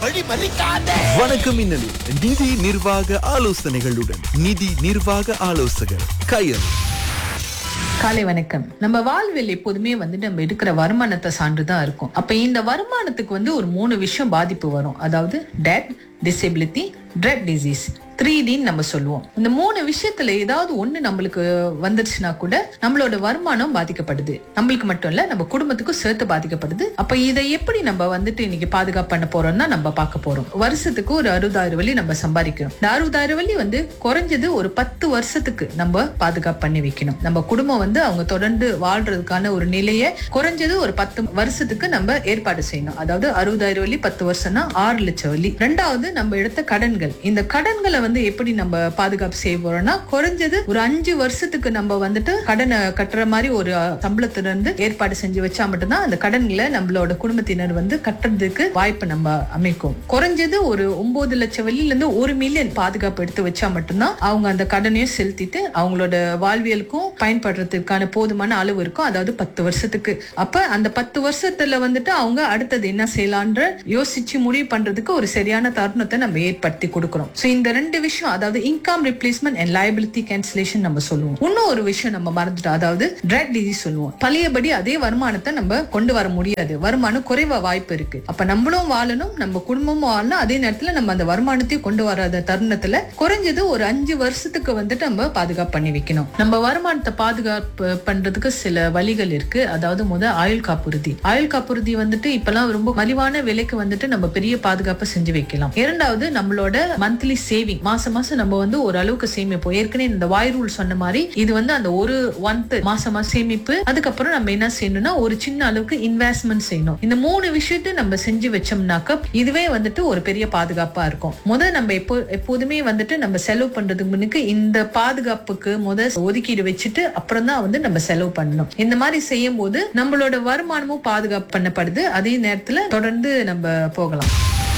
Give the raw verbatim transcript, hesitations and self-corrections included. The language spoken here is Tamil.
வழி மறிக்காதே. வணக்கம் மின்னலில் நிதி நிர்வாக ஆலோசனைகளுடன் நிதி நிர்வாக ஆலோசகர் கயல். காலை வணக்கம். நம்ம வாழ்வில் எப்போதுமே வந்து நம்ம எடுக்கிற வருமானத்தை சார்ந்துதான் இருக்கும். அப்ப இந்த வருமானத்துக்கு வந்து ஒரு மூணு விஷயம் பாதிப்பு வரும். அதாவது dead, disability, thread disease, three டின்னு நம்ம சொல்லுவோம். இந்த மூணு விஷயத்துல ஏதாவது ஒண்ணு நம்மளுக்கு வந்துருச்சுன்னா கூட நம்மளோட வருமானம் பாதிக்கப்படுது. நம்மளுக்கு மட்டும் இல்ல, நம்ம குடும்பத்துக்கும் சேர்த்து பாதிக்கப்படுது. அப்ப இதை எப்படி நம்ம வந்துட்டு இன்னைக்கு பாதுகாப்பு பண்ண போறோம்னா நம்ம பார்க்க போறோம். வருஷத்துக்கு ஒரு அறுபதாயிரம் வழி நம்ம சம்பாதிக்கணும். இந்த அறுபதாயிரம் வழி வந்து குறைஞ்சது ஒரு பத்து வருஷத்துக்கு நம்ம பாதுகாப்பு பண்ணி வைக்கணும். நம்ம குடும்பம் வந்து அவங்க தொடர்ந்து வாழ்றதுக்கான ஒரு நிலையை குறைஞ்சது ஒரு பத்து வருஷத்துக்கு நம்ம ஏற்பாடு செய்யணும். அதாவது அறுபதாயிரம் வழி பத்து வருஷம்னா ஆறு லட்சம் வழி. ரெண்டாவது, நம்ம எடுத்த கடன்கள். இந்த கடன்களை வந்து எப்படி நம்ம பாதுகாப்பு செய்ய போறோம்னா குறைஞ்சது ஒரு அஞ்சு வருஷத்துக்கு நம்ம வந்துட்டு கடனை கட்டுற மாதிரி ஒரு சம்பளத்துல இருந்து ஏற்பாடு செஞ்சு வச்சா மட்டும்தான் அந்த கடன்களை நம்மளோட குடும்பத்தினர் வந்து கட்டுறதுக்கு வாய்ப்பு நம்ம அமைக்கும். குறைஞ்சது ஒரு ஒன்பது லட்சம் வெளியில இருந்து ஒரு மில்லியன் பாதுகாப்பு எடுத்து வச்சா மட்டும்தான் அவங்க அந்த கடனையும் செலுத்திட்டு அவங்களோட வாழ்வியலுக்கும் பயன்படுறதுக்கான போதுமான அளவு இருக்கும். அதாவது பத்து வருஷத்துக்கு. அப்ப அந்த பத்து வருஷத்துல வந்துட்டு அவங்க அடுத்தது என்ன செய்யலான்ற யோசிச்சு முடிவு பண்றதுக்கு ஒரு சரியான தருணத்தை நம்ம ஏற்படுத்தி கொடுக்கிறோம். சோ இந்த ரெண்டு விஷயம், அதாவது income replacement and liability cancellation நம்ம சொல்லுவோம். இன்னும் ஒரு விஷயம் நம்ம மறந்துட்டோம், அதாவது ட்ரெட் டிசீஸ் சொல்லுவோம். பழையபடி அதே வருமானத்தை நம்ம கொண்டு வர முடியாது. வருமானம் குறைவா வாய்ப்பு இருக்கு. அப்ப நம்மளும் வாழணும், நம்ம குடும்பமும் வாழணும். அதே நேரத்துல நம்ம அந்த வருமானத்தையும் கொண்டு வராத தருணத்துல குறைஞ்சது ஒரு அஞ்சு வருஷத்துக்கு வந்துட்டு நம்ம பாதுகாப்பு பண்ணி வைக்கணும். நம்ம வருமானத்தை பாதுகாப்பு பண்றதுக்கு சில வழிகள் இருக்கு. அதாவது முதல் ஆயுள் காப்புறுதி. ஆயுள் காப்புறுதி வந்துட்டு இப்பெல்லாம் ரொம்ப மலிவான விலைக்கு வந்துட்டு நம்ம பெரிய பாதுகாப்பு செஞ்சு வைக்கலாம். இரண்டாவது, நம்மளோட மந்த்லி சேவிங். மாசம் மாசம் நம்ம வந்து ஒரு அளவுக்கு சேமிப்போம். ஏற்கனவே இந்த வாய் ரூல் சொன்ன மாதிரி இது வந்து அந்த ஒரு ஒன் மாசமா சேமிப்பு. அதுக்கப்புறம் நம்ம என்ன செய்யணும்னா ஒரு சின்ன அளவுக்கு இன்வெஸ்ட்மெண்ட் செய்யணும். இந்த மூணு விஷயத்தை நம்ம செஞ்சு வச்சோம்னாக்க இதுவே வந்துட்டு ஒரு பெரிய பாதுகாப்பா இருக்கும். முதல் நம்ம எப்போ எப்போதுமே வந்துட்டு நம்ம செலவு பண்றதுக்கு முன்னுக்கு இந்த பாதுகாப்புக்கு முதல் ஒதுக்கீடு வச்சுட்டு அப்புறம் தான் வந்து நம்ம செலவு பண்ணணும். இந்த மாதிரி செய்யும் போது நம்மளோட வருமானமும் பாதுகாப்பு பண்ணப்படுது. அதே நேரத்துல தொடர்ந்து நம்ம போகலாம்.